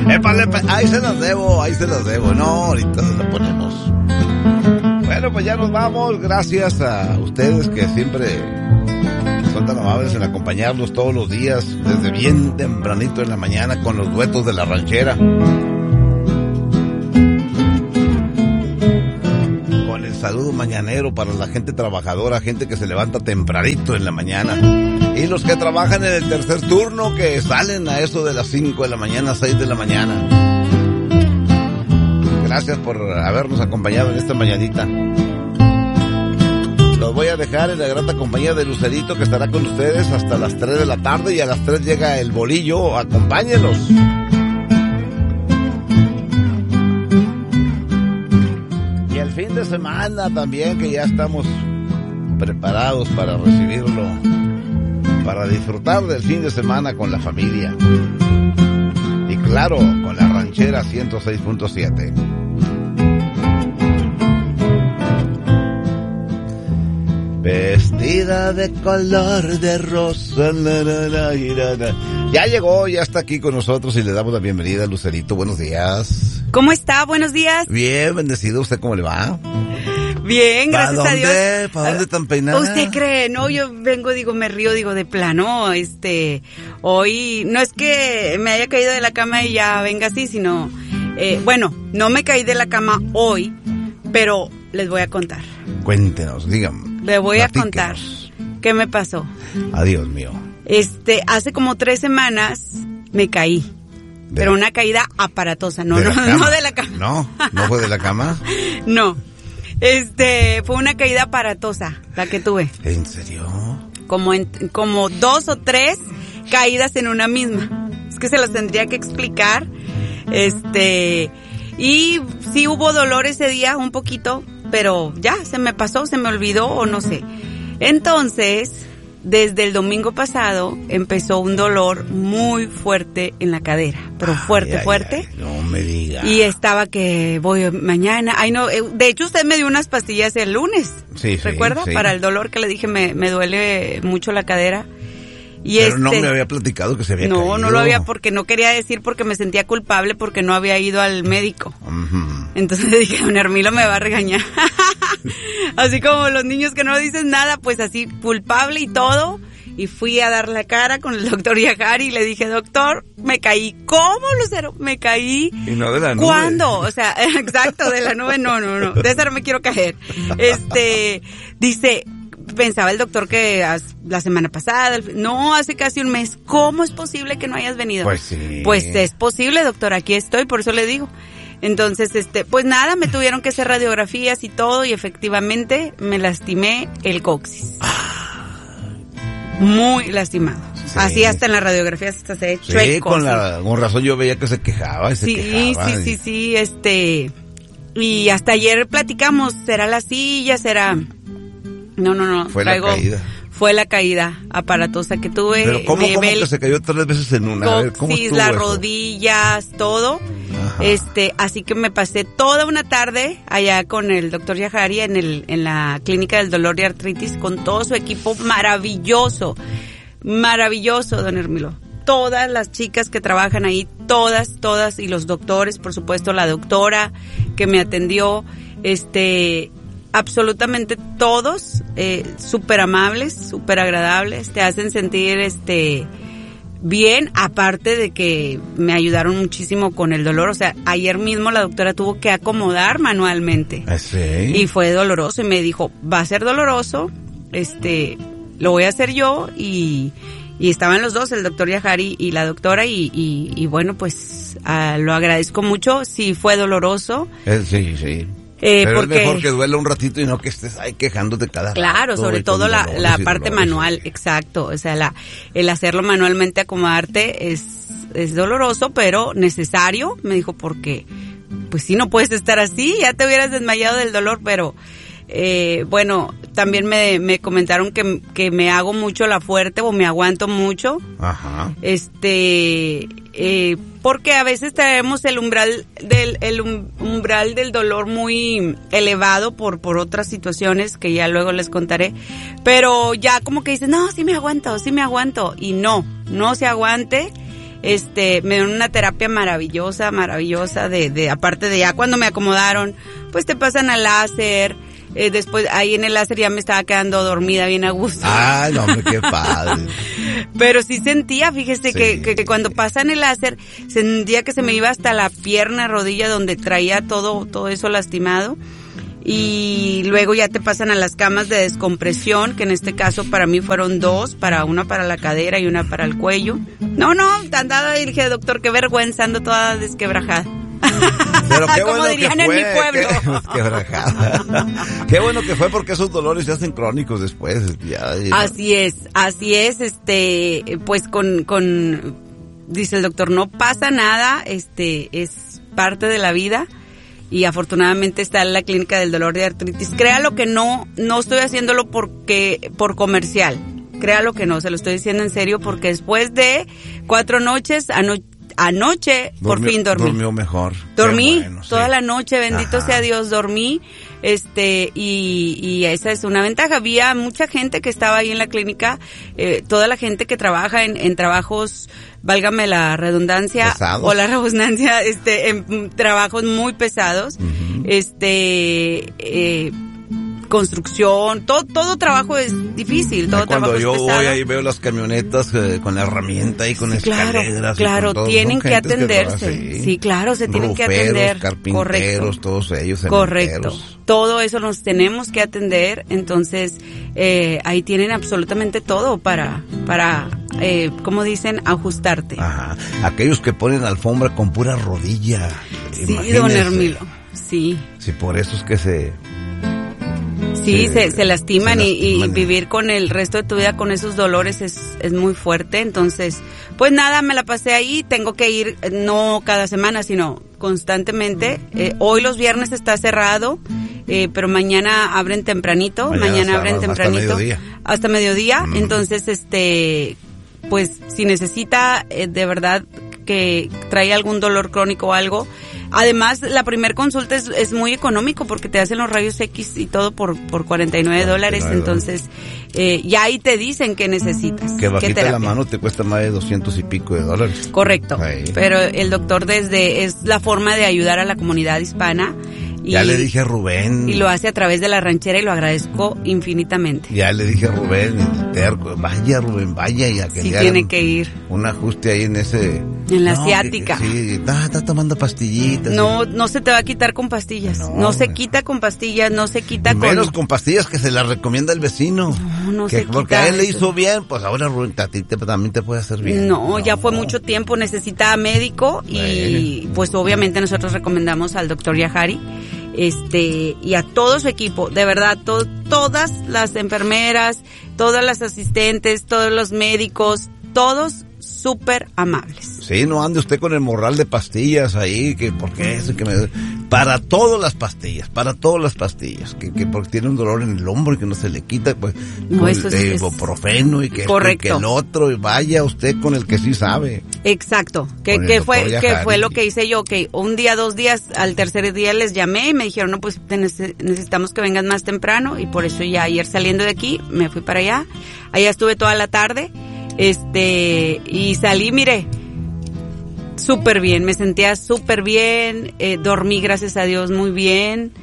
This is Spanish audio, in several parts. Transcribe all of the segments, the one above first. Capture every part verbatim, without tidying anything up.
Épale, ahí se los debo, ahí se los debo. No, ahorita se lo ponemos. Bueno, pues ya nos vamos. Gracias a ustedes que siempre son tan amables en acompañarnos todos los días, desde bien tempranito en la mañana con los duetos de la ranchera. Con el saludo mañanero para la gente trabajadora, gente que se levanta tempranito en la mañana. Y los que trabajan en el tercer turno, que salen a eso de las cinco de la mañana, seis de la mañana. Gracias por habernos acompañado en esta mañanita. Los voy a dejar en la grata compañía de Lucerito, que estará con ustedes hasta las tres de la tarde, y a las tres llega el bolillo. Acompáñenos. Y el fin de semana también, que ya estamos preparados para recibirlo, para disfrutar del fin de semana con la familia. Y claro, con la ranchera ciento seis punto siete. Vestida de color de rosa. La, la, la, la, la. Ya llegó, ya está aquí con nosotros y le damos la bienvenida a Lucerito. Buenos días. ¿Cómo está? Buenos días. Bien, bendecido. ¿Usted cómo le va? Bien, gracias a Dios. ¿Para dónde tan peinada? ¿Usted cree? No, yo vengo, digo, me río, digo, de plano, este, hoy, no es que me haya caído de la cama y ya venga así, sino, eh, bueno, no me caí de la cama hoy, pero les voy a contar. Cuéntenos, dígame. Le voy a contar qué me pasó. Adiós mío. Este, hace como tres semanas me caí. De pero una caída aparatosa, no, no, no de la cama. No, no fue de la cama. No, este, fue una caída aparatosa la que tuve. ¿En serio? Como en, como dos o tres caídas en una misma. Es que se los tendría que explicar. Este, y sí hubo dolor ese día, un poquito, pero ya, se me pasó, se me olvidó o no sé. Entonces, desde el domingo pasado empezó un dolor muy fuerte en la cadera, pero fuerte, ay, ay, fuerte. Ay, no me diga. Y estaba que voy mañana. Ay, no, de hecho usted me dio unas pastillas el lunes. Sí, ¿recuerda? Sí, sí. Para el dolor que le dije, me, me duele mucho la cadera. Y pero este, no me había platicado que se había no, caído. No, no lo había, porque no quería decir, porque me sentía culpable porque no había ido al médico. Uh-huh. Entonces dije, don Hermilo me va a regañar. Así como los niños que no dicen nada, pues así, culpable y todo. Y fui a dar la cara con el doctor Yajari y le dije, doctor, me caí. ¿Cómo, Lucero? Me caí. Y no de la nube. ¿Cuándo? O sea, exacto, de la nube, no, no, no. De esa no me quiero caer. Este, dice, pensaba el doctor que la semana pasada, no, hace casi un mes. ¿Cómo es posible que no hayas venido? Pues sí. Pues es posible, doctor, aquí estoy, por eso le digo. Entonces, este, pues nada, me tuvieron que hacer radiografías y todo, y efectivamente me lastimé el coxis. Muy lastimado. Sí. Así hasta en las radiografías hasta se sí, chueco. Con la, con razón yo veía que se quejaba y se sí, quejaba. Sí, sí, sí, sí, este, y hasta ayer platicamos, ¿será la silla, será? No, no, no. Fue traigo, la caída. Fue la caída aparatosa que tuve. Pero ¿cómo, cómo que se cayó tres veces en una? Coxis, a ver, ¿cómo estuvo las eso? rodillas, todo. Ajá. Este, así que me pasé toda una tarde allá con el doctor Yajari en el, en la clínica del dolor y artritis con todo su equipo maravilloso, maravilloso, don Hermilo. Todas las chicas que trabajan ahí, todas, todas, y los doctores, por supuesto, la doctora que me atendió, este, absolutamente todos, eh, súper amables, súper agradables, te hacen sentir, este, bien, aparte de que me ayudaron muchísimo con el dolor. O sea, ayer mismo la doctora tuvo que acomodar manualmente. ¿Sí? Y fue doloroso y me dijo, va a ser doloroso, este, lo voy a hacer yo. Y, y estaban los dos, el doctor Yajari y la doctora, y, y, y bueno, pues uh, lo agradezco mucho. Sí, fue doloroso. Eh, sí, sí. Eh, Pero porque, es mejor que duela un ratito y no que estés ahí quejándote cada claro, rato. sobre todo la, la parte manual, exacto. O sea, la, el hacerlo manualmente, acomodarte, es, es doloroso, pero necesario. Me dijo, porque, pues sí, no puedes estar así, ya te hubieras desmayado del dolor, pero, eh, bueno, también me, me comentaron que, que me hago mucho la fuerte o me aguanto mucho. Ajá. Este, eh, porque a veces traemos el umbral del el umbral del dolor muy elevado por por otras situaciones que ya luego les contaré, pero ya como que dicen, no, sí me aguanto, sí me aguanto, y no, no se aguante. Este, me dieron una terapia maravillosa, maravillosa, de, de, aparte de ya cuando me acomodaron, pues te pasan al láser. Eh, después, ahí en el láser ya me estaba quedando dormida bien a gusto. Ay, no, hombre, qué padre. Pero sí sentía, fíjese, Sí. que, que, que cuando pasan el láser, sentía que se me iba hasta la pierna, rodilla, donde traía todo, todo eso lastimado. Y luego ya te pasan a las camas de descompresión, que en este caso para mí fueron dos, para una para la cadera y una para el cuello. No, no, andaba y dije, doctor, qué vergüenza, ando toda desquebrajada. Pero qué Como bueno dirían que fue, en mi pueblo. Qué, qué brajada. Qué bueno que fue, porque esos dolores se hacen crónicos después. Ya, ya. Así es, así es, este, pues con, con, dice el doctor, no pasa nada, este, es parte de la vida. Y afortunadamente está en la clínica del dolor de artritis. Créalo que no, no estoy haciéndolo porque, por comercial. Créalo que no, se lo estoy diciendo en serio, porque después de cuatro noches, ano, anoche, Durmió, por fin dormí. Durmió mejor. Dormí Qué bueno, toda sí. la noche, bendito Ajá. sea Dios, dormí, este, y, y esa es una ventaja. Había mucha gente que estaba ahí en la clínica, eh, toda la gente que trabaja en, en trabajos, válgame la redundancia, Pesados. o la redundancia, este, en trabajos muy pesados, Uh-huh. este, eh, construcción, todo, todo trabajo es difícil, todo Ay, cuando trabajo yo es pesado. voy ahí veo las camionetas eh, con la herramienta y con Sí, claro, escaleras. y claro, con todo. tienen Son que gentes atenderse. trabajan, Sí, claro, se tienen que Ruferos, atender. Carpinteros, Correcto. todos ellos. Correcto. cementeros. Todo eso nos tenemos que atender, entonces eh, ahí tienen absolutamente todo para, para eh, como dicen, ajustarte. Ajá. Aquellos que ponen alfombra con pura rodilla. Sí, Imagínese. don Hermilo, sí. Sí, por eso es que se... Sí, se- se, se lastiman, se y- y, lastiman. vivir con el resto de tu vida con esos dolores es, es muy fuerte. Entonces, pues nada, me la pasé ahí. Tengo que ir, eh, no cada semana, sino constantemente. Eh, hoy los viernes está cerrado, eh, pero mañana abren tempranito. Mañana Mañana, abren sábado, hasta tempranito. mediodía. Hasta mediodía. Mm. Entonces, este, pues si necesita eh, de verdad que trae algún dolor crónico o algo. Además, la primer consulta es, es muy económico porque te hacen los rayos X y todo por, por cuarenta y nueve dólares. Entonces, eh, ya ahí te dicen qué necesitas. Que qué bajita terapia. la mano te cuesta más de doscientos y pico de dólares. Correcto. Ahí. Pero el doctor desde, es la forma de ayudar a la comunidad hispana. Y, Ya le dije a Rubén. y lo hace a través de la ranchera y lo agradezco infinitamente. Ya le dije a Rubén, el terco, vaya Rubén, vaya, y a que Sí, le tiene hagan que ir. un ajuste ahí en ese... En la No, ciática. que- Sí, está, está tomando pastillitas. No, no se te va a quitar con pastillas. No, No, se hombre. quita con pastillas, no se quita Y menos con... con pastillas que se las recomienda el vecino. No, no que se porque quita a él le eso. hizo bien, pues ahora Rubén, a ti te- también te puede hacer bien. No, ya fue mucho tiempo, necesita médico y Bueno. pues obviamente nosotros recomendamos al doctor Yahari, este, y a todo su equipo, de verdad, to- todas las enfermeras, todas las asistentes, todos los médicos, todos súper amables. Sí, no ande usted con el morral de pastillas ahí, que porque eso, que me... Para todas las pastillas, para todas las pastillas, que, que porque tiene un dolor en el hombro y que no se le quita, pues, No, con eso el es- de es- ibuprofeno y que, esto y Correcto. que el otro, y vaya usted con el que sí sabe. Exacto, que, Con el que doctor fue que Yahari. fue lo que hice yo, que un día, dos días, al tercer día les llamé y me dijeron, no, pues te nece- necesitamos que vengas más temprano, y por eso ya ayer saliendo de aquí me fui para allá, allá estuve toda la tarde, este, y salí, mire, súper bien, me sentía súper bien, eh, dormí gracias a Dios muy bien,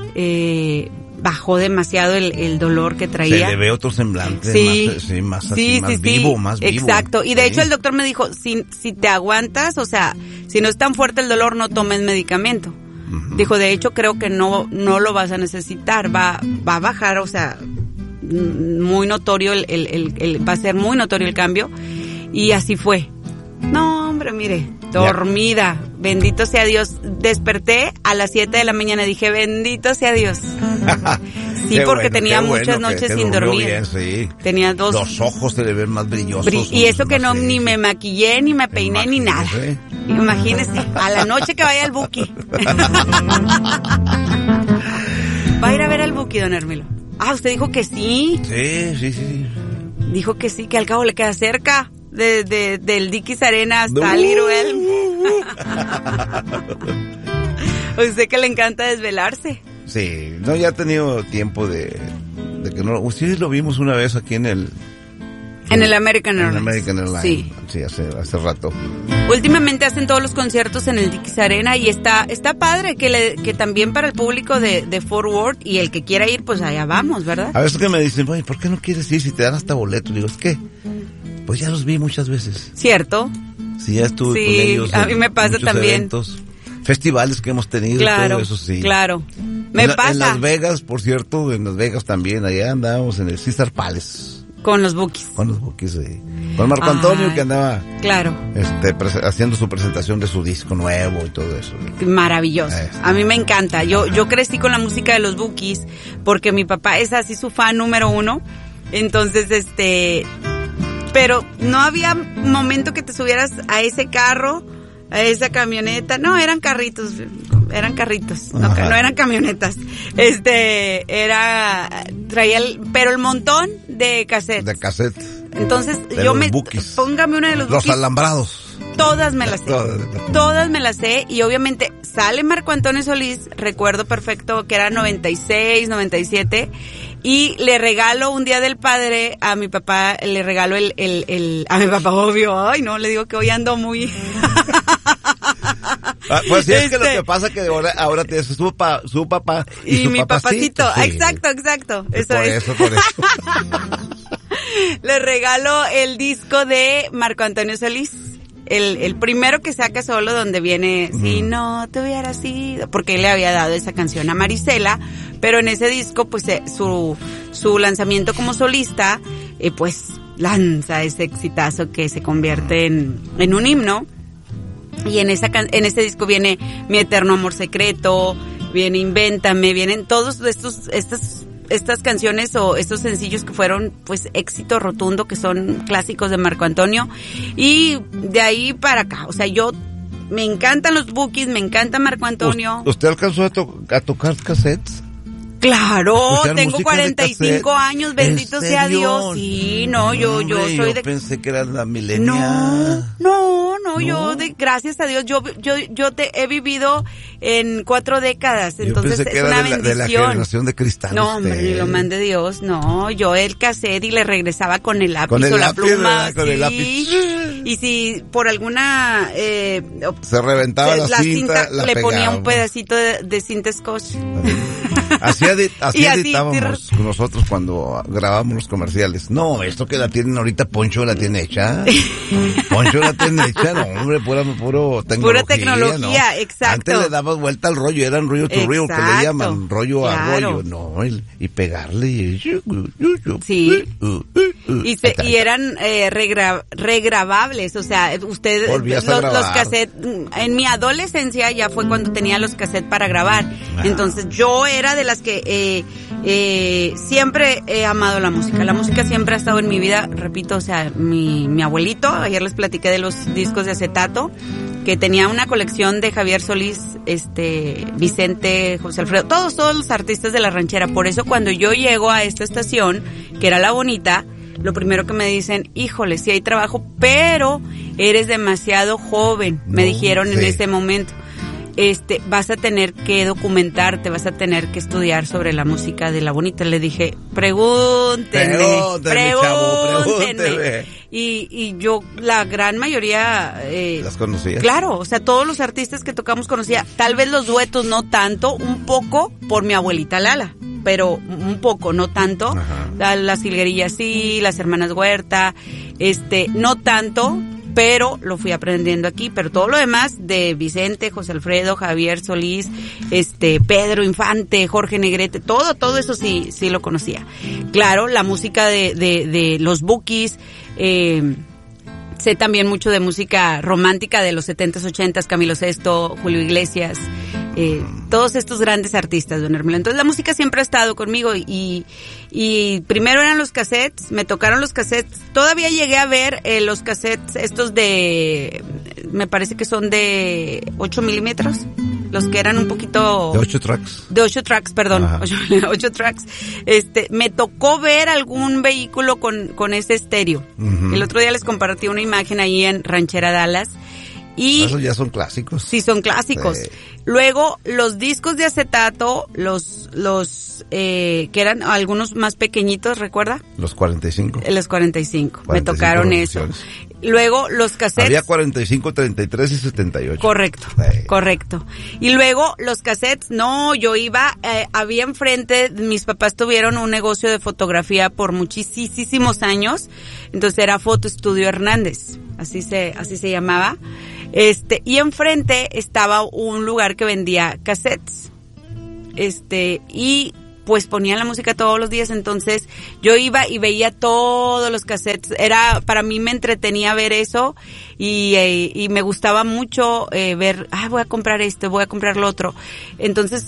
eh, bajó demasiado el, el dolor que traía. Se le ve otro semblante, Sí, más, sí, más, así, sí, más sí, sí. vivo, más vivo. Exacto. Y de Sí. hecho el doctor me dijo, si, si te aguantas, o sea, si no es tan fuerte el dolor, no tomes medicamento. Ujú. Dijo, de hecho creo que no, no lo vas a necesitar, va, va a bajar, o sea, mm, muy notorio el, el, el, el- va a ser muy notorio el cambio. Y así fue. No, hombre, mire, dormida, bendito sea Dios. Desperté a las siete de la mañana, dije, bendito sea Dios. Sí, Qué porque bueno, tenía qué muchas bueno que- noches que sin durmió dormir. bien, sí. Tenía dos. Los ojos se le ven más brillosos. bri- y eso que no, sí, ni sí. me maquillé, ni me peiné, ni nada. Imagínese. Imagínese, a la noche que vaya al Buki. Va a ir a ver al Buki, don Hermilo. Ah, usted dijo que sí. Sí, sí, sí. Dijo que sí, que al cabo le queda cerca. De, de, del Dickies Arena hasta Uh. Little Elm. A usted que le encanta desvelarse. Sí, no, ya ha tenido tiempo de, de que no... Sí, lo vimos una vez aquí en el En el American Airlines. En el American Airlines. Sí. Sí, hace, hace rato. Últimamente hacen todos los conciertos en el Dickies Arena y está está padre que le, que también para el público de, de Fort Worth y el que quiera ir, pues allá vamos, ¿verdad? A veces que me dicen, oye, ¿por qué no quieres ir si te dan hasta boleto? Digo, es que, pues ya los vi muchas veces. ¿Cierto? Sí, ya estuve sí, con ellos. A mí me pasa también. Eventos, festivales que hemos tenido, claro, todo eso sí. Claro, me en, pasa. En Las Vegas, por cierto, en Las Vegas también, allá andábamos en el Caesar Palace. Con los Bookies. Con los Bookies, sí. Con Marco Antonio, Ay, que andaba claro. este, haciendo su presentación de su disco nuevo y todo eso. Maravilloso. Este. A mí me encanta. Yo yo crecí con la música de los Bookies porque mi papá es así su fan número uno. Entonces, este... Pero no había momento que te subieras a ese carro, a esa camioneta. No, eran carritos. Eran carritos, no, no eran camionetas. Este, era, traía el, pero el montón de cassettes. De cassette. Entonces, de yo me, bookies. Póngame una de los Los bookies. alambrados. Todas me las sé. Todas. Todas me las sé y obviamente sale Marco Antonio Solís, recuerdo perfecto que era noventa y seis, noventa y siete y le regalo un día del padre a mi papá, le regalo el, el, el, a mi papá obvio, ay no, le digo que hoy ando muy... Ah, pues sí, es este, que lo que pasa que ahora, ahora tienes su, pa, su papá y, y su mi papacito. papacito. Sí. Exacto, exacto. Eso por es. eso, por eso. Le regalo el disco de Marco Antonio Solís. El, el primero que saca solo donde viene mm. Si no te hubiera sido, porque él le había dado esa canción a Marisela, pero en ese disco pues eh, su su lanzamiento como solista eh, pues lanza ese exitazo que se convierte en, en un himno. Y en esa en ese disco viene Mi Eterno Amor Secreto, viene Invéntame, vienen todos estos estas estas canciones o estos sencillos que fueron pues éxito rotundo, que son clásicos de Marco Antonio, y de ahí para acá, o sea, yo me encantan los Bookies, me encanta Marco Antonio. ¿Usted alcanzó a, to a tocar cassettes? Claro, tengo cuarenta y cinco años, bendito sea Dios. Sí, no, yo, yo Hombre, soy yo de... pensé que eras la milenial. No, no, no, yo de, gracias a Dios, yo, yo, yo te he vivido en cuatro décadas, entonces yo pensé que es era una de la, bendición. de la generación de cristal. No, hombre, ni lo mande Dios, no, yo el cassette y le regresaba con el lápiz con el o la lápiz, pluma, con sí. el lápiz. Y si por alguna eh, se reventaba se, la, la cinta, cinta la le pegaba. ponía un pedacito de, de cinta scotch. Así, así, así así editábamos sí. nosotros cuando grabábamos los comerciales. No, esto que la tienen ahorita, Poncho la tiene hecha. Poncho la tiene hecha, no, hombre, pura, puro tecnología. Pura tecnología, ¿no? exacto. Antes le dabas vuelta al rollo, eran rollo to reel, que le llaman, rollo claro. a rollo, no, y, y pegarle. Y, sí. Y, se, y eran eh, regra, regrabables, o sea, usted, los, los cassettes, en mi adolescencia ya fue cuando tenía los cassettes para grabar. Ah. Entonces yo era de las que eh, eh, siempre he amado la música. La música siempre ha estado en mi vida, repito, o sea, mi, mi abuelito, ayer les platiqué de los discos de acetato, que tenía una colección de Javier Solís, este, Vicente, José Alfredo, todos, todos los artistas de la ranchera. Por eso cuando yo llego a esta estación, que era La Bonita, lo primero que me dicen, híjole, sí hay trabajo, pero eres demasiado joven, me no, dijeron sí. en ese momento. Este, vas a tener que documentarte, vas a tener que estudiar sobre la música de La Bonita. Le dije, pregúntenme, pregúntenme, chavo, pregúntenme. Y, y yo, la gran mayoría... Eh, ¿las conocías? Claro, o sea, todos los artistas que tocamos conocía. Tal vez los duetos no tanto, un poco por mi abuelita Lala, pero un poco, no tanto. La, las Hilguerillas sí, las Hermanas Huerta, este, no tanto, pero lo fui aprendiendo aquí, pero todo lo demás de Vicente, José Alfredo, Javier Solís, este, Pedro Infante, Jorge Negrete, todo, todo eso sí, sí lo conocía. Claro, la música de, de, de los Bookies, eh, sé también mucho de música romántica de los setentas, ochentas, Camilo Sesto, Julio Iglesias, eh, todos estos grandes artistas, don Hermelo. Entonces la música siempre ha estado conmigo y, y primero eran los cassettes, me tocaron los cassettes, todavía llegué a ver eh, los cassettes estos de, me parece que son de ocho milímetros, los que eran un poquito... De ocho tracks. De ocho tracks, perdón, ocho, ocho tracks. Este, me tocó ver algún vehículo con, con ese estéreo. Uh-huh. El otro día les compartí una imagen ahí en Ranchera Dallas Y esos ya son clásicos. Sí, son clásicos. Sí. Luego, los discos de acetato, los, los, eh, que eran algunos más pequeñitos, ¿recuerda? Los cuarenta y cinco. Los cuarenta y cinco. cuarenta y cinco Me tocaron eso. Luego, los cassettes. Había cuarenta y cinco, treinta y tres y setenta y ocho. Correcto, sí. correcto. Y luego, los cassettes, no, yo iba, eh, había enfrente, mis papás tuvieron un negocio de fotografía por muchísimos años, entonces era Foto Estudio Hernández, así se, así se llamaba. Este, y enfrente estaba un lugar que vendía cassettes. Este, y pues ponían la música todos los días, entonces yo iba y veía todos los cassettes. Era, para mí me entretenía ver eso y, eh, y me gustaba mucho eh, ver, ah, voy a comprar esto, voy a comprar lo otro. Entonces,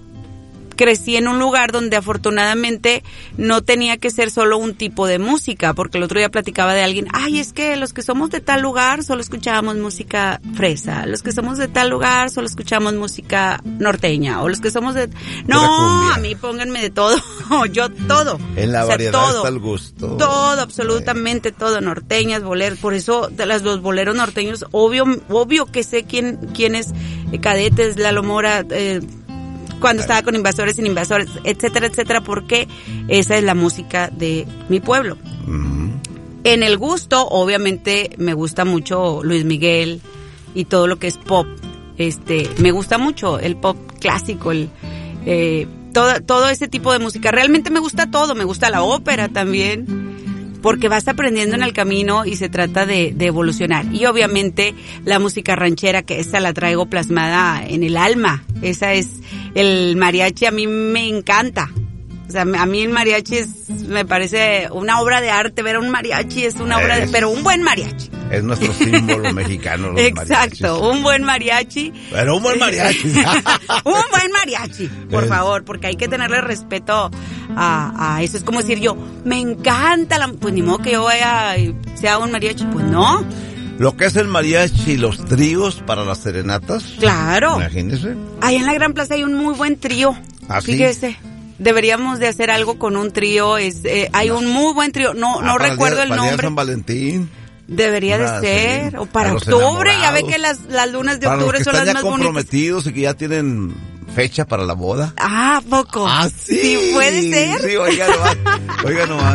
crecí en un lugar donde afortunadamente no tenía que ser solo un tipo de música, porque el otro día platicaba de alguien, ay, es que los que somos de tal lugar solo escuchábamos música fresa, los que somos de tal lugar solo escuchamos música norteña, o los que somos de... No, a mí pónganme de todo, yo todo. En la o sea, variedad todo, está el gusto. Todo, absolutamente sí. Todo, norteñas, boleros, por eso de las, los boleros norteños, obvio, obvio que sé quién, quién es eh, Cadetes, Lalo Mora, eh, cuando estaba con Invasores sin Invasores, etcétera, etcétera, porque esa es la música de mi pueblo. Uh-huh. En el gusto, obviamente, me gusta mucho Luis Miguel y todo lo que es pop. Este, me gusta mucho el pop clásico, el, eh, todo, todo ese tipo de música. Realmente me gusta todo, me gusta la ópera también, porque vas aprendiendo en el camino y se trata de, de evolucionar. Y obviamente la música ranchera, que esa la traigo plasmada en el alma, esa es... El mariachi a mí me encanta. O sea, a mí el mariachi es, me parece una obra de arte. Ver a un mariachi es una obra de... Pero un buen mariachi. Es nuestro símbolo mexicano. Los Exacto, mariachis. Un buen mariachi. Pero un buen mariachi. Un buen mariachi, por es. favor, porque hay que tenerle respeto a, a eso. Es como decir yo, me encanta la... Pues ni modo que yo vaya y sea un mariachi. Pues no. Lo que es el mariachi y los tríos para las serenatas. Claro. Imagínese. Ahí en la Gran Plaza hay un muy buen trío. ¿Ah, Fíjese. Sí? Deberíamos de hacer algo con un trío. Es, eh, hay no. un muy buen trío. No, ah, no recuerdo el, el para nombre. Para San Valentín. Debería Una, de ser. Sí, O para octubre. Ya ve que las, las lunas de para octubre los que son están las ya más comprometidos bonitas. Y que ya tienen fecha para la boda. Ah, poco. Ah, sí. Sí, puede ser. Sí, oiga nomás. Oiga nomás.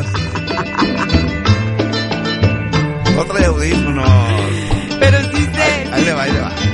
No trae audífonos. Pero sí sé. Ahí, ahí le va, ahí le va.